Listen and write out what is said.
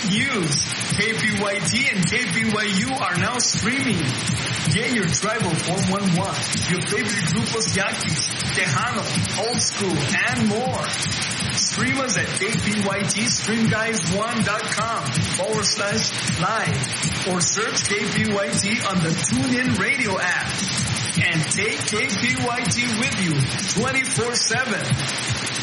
news. KPYT and KPYU are now streaming. Get your Tribal 411, your favorite Grupos Yaquis, Tejano, Old School, and more. Stream us at kpytstreamguys1.com/live or search KPYT on the TuneIn Radio app. And take KPYT with you 24/7.